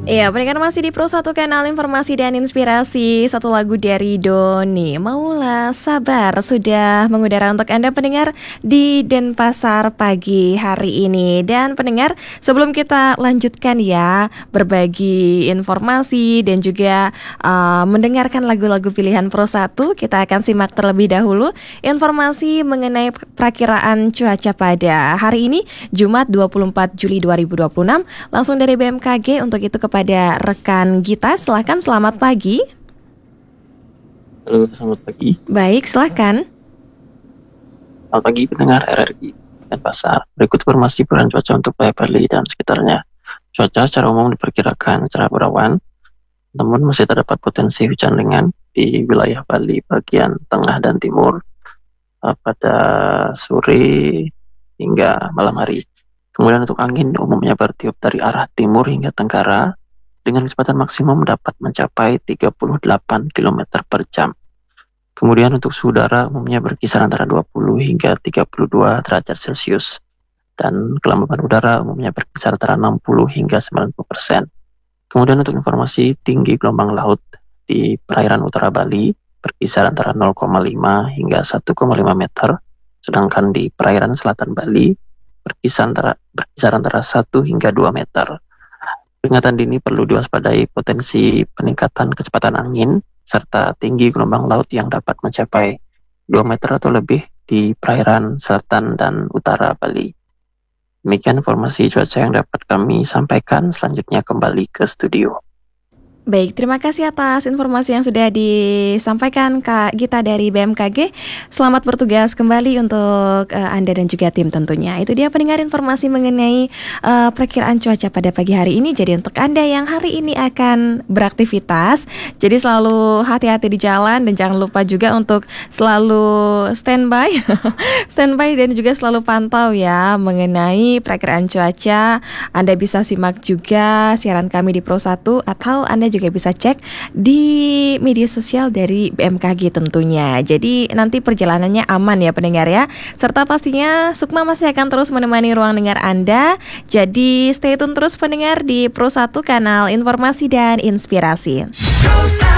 Iya, pendengar masih di Pro 1 Kanal Informasi dan Inspirasi. Satu lagu dari Doni, Maulah Sabar, sudah mengudara untuk Anda pendengar di Denpasar pagi hari ini. Dan pendengar, sebelum kita lanjutkan ya berbagi informasi dan juga mendengarkan lagu-lagu pilihan Pro 1, kita akan simak terlebih dahulu informasi mengenai perakiraan cuaca pada hari ini, Jumat 24 Juli 2026, langsung dari BMKG. Untuk itu kepada rekan Gita, silakan, selamat pagi. Halo, selamat pagi. Baik, silakan. Selamat pagi pendengar RRI Denpasar. Berikut informasi perkiraan cuaca untuk wilayah Bali dan sekitarnya. Cuaca secara umum diperkirakan cerah berawan, namun masih terdapat potensi hujan ringan di wilayah Bali bagian tengah dan timur pada sore hingga malam hari. Kemudian untuk angin umumnya bertiup dari arah timur hingga tenggara dengan kecepatan maksimum dapat mencapai 38 km per jam. Kemudian untuk suhu udara umumnya berkisar antara 20 hingga 32 derajat Celcius. Dan kelembaban udara umumnya berkisar antara 60 hingga 90%. Kemudian untuk informasi, tinggi gelombang laut di perairan utara Bali berkisar antara 0,5 hingga 1,5 meter. Sedangkan di perairan selatan Bali berkisar antara 1 hingga 2 meter. Peringatan dini perlu diwaspadai potensi peningkatan kecepatan angin serta tinggi gelombang laut yang dapat mencapai 2 meter atau lebih di perairan selatan dan utara Bali. Demikian informasi cuaca yang dapat kami sampaikan. Selanjutnya kembali ke studio. Baik, terima kasih atas informasi yang sudah disampaikan Kak Gita dari BMKG. Selamat bertugas kembali untuk Anda dan juga tim tentunya. Itu dia pendengar informasi mengenai perkiraan cuaca pada pagi hari ini. Jadi untuk Anda yang hari ini akan beraktivitas, jadi selalu hati-hati di jalan dan jangan lupa juga untuk selalu standby dan juga selalu pantau ya mengenai perkiraan cuaca. Anda bisa simak juga siaran kami di Pro 1 atau Anda juga bisa cek di media sosial dari BMKG tentunya. Jadi nanti perjalanannya aman ya pendengar ya. Serta pastinya Sukma masih akan terus menemani ruang dengar Anda. Jadi stay tune terus pendengar di Pro 1 Kanal Informasi dan Inspirasi.